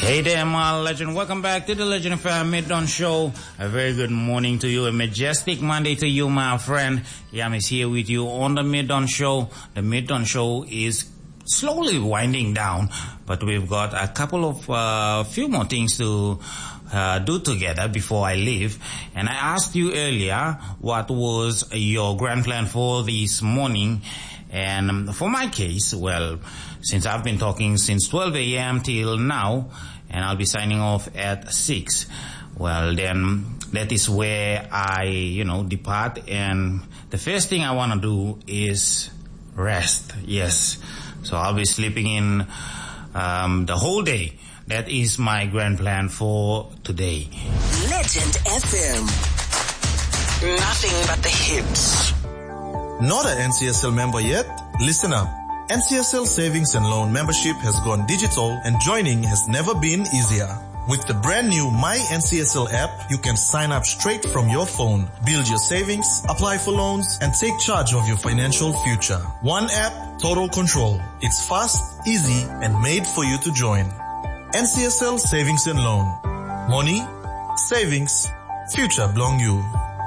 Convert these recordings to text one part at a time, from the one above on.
Hey there, my legend. Welcome back to the Legend FM Mid-Dawn Show. A very good morning to you. A majestic Monday to you, my friend. Yam is here with you on the Mid-Dawn Show. The Mid-Dawn Show is slowly winding down, but we've got a couple of few more things to do together before I leave. And I asked you earlier what was your grand plan for this morning. And for my case, well, since I've been talking since 12 a.m. till now, and I'll be signing off at 6, well, then that is where I, depart. And the first thing I want to do is rest. Yes. So I'll be sleeping in the whole day. That is my grand plan for today. Legend FM. Nothing but the hits. Not an NCSL member yet? Listen up. NCSL Savings and Loan membership has gone digital and joining has never been easier. With the brand new My NCSL app, you can sign up straight from your phone, build your savings, apply for loans, and take charge of your financial future. One app, total control. It's fast, easy, and made for you to join. NCSL Savings and Loan. Money, savings, future belong you.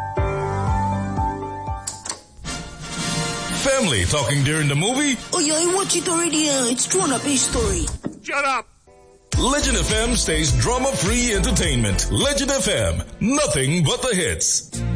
Family talking during the movie? Oh yeah, I watched it already. It's Drawn Up a Story. Shut up! Legend FM stays drama-free entertainment. Legend FM, nothing but the hits.